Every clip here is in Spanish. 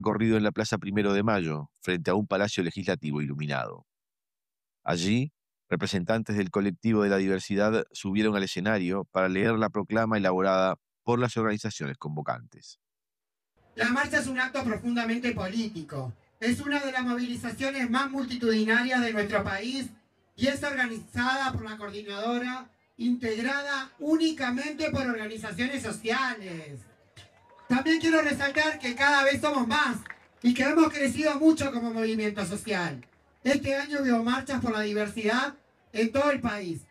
recorrido en la Plaza Primero de Mayo, frente a un palacio legislativo iluminado. Allí, representantes del colectivo de la diversidad subieron al escenario para leer la proclama elaborada por las organizaciones convocantes. La marcha es un acto profundamente político. Es una de las movilizaciones más multitudinarias de nuestro país y es organizada por la coordinadora, integrada únicamente por organizaciones sociales. También quiero resaltar que cada vez somos más y que hemos crecido mucho como movimiento social. Este año hubo marchas por la diversidad en todo el país.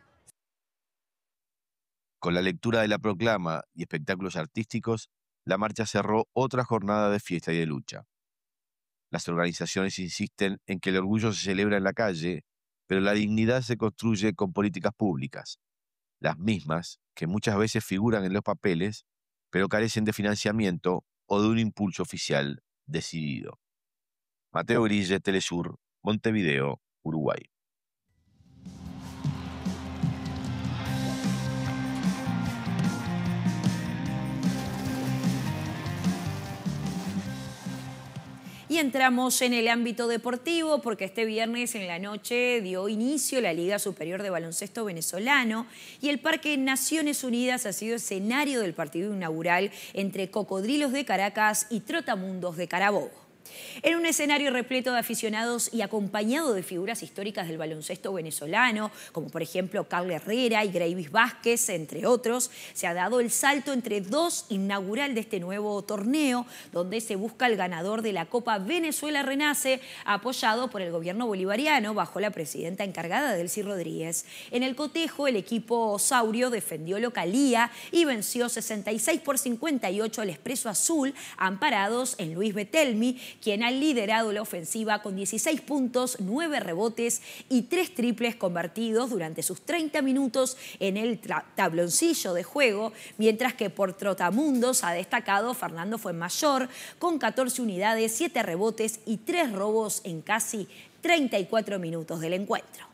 Con la lectura de la proclama y espectáculos artísticos, la marcha cerró otra jornada de fiesta y de lucha. Las organizaciones insisten en que el orgullo se celebra en la calle, pero la dignidad se construye con políticas públicas, las mismas que muchas veces figuran en los papeles, pero carecen de financiamiento o de un impulso oficial decidido. Mateo Grille, Telesur, Montevideo, Uruguay. Y entramos en el ámbito deportivo porque este viernes en la noche dio inicio la Liga Superior de Baloncesto Venezolano y el Parque Naciones Unidas ha sido escenario del partido inaugural entre Cocodrilos de Caracas y Trotamundos de Carabobo. En un escenario repleto de aficionados y acompañado de figuras históricas del baloncesto venezolano, como por ejemplo Carl Herrera y Gravis Vázquez, entre otros, se ha dado el salto entre dos inaugural de este nuevo torneo, donde se busca el ganador de la Copa Venezuela Renace, apoyado por el gobierno bolivariano bajo la presidenta encargada, Delcy Rodríguez. En el cotejo, el equipo saurio defendió localía y venció 66-58 al Expreso Azul, amparados en Luis Betelmi, quien ha liderado la ofensiva con 16 puntos, 9 rebotes y 3 triples convertidos durante sus 30 minutos en el tabloncillo de juego, mientras que por Trotamundos ha destacado Fernando Fuenmayor con 14 unidades, 7 rebotes y 3 robos en casi 34 minutos del encuentro.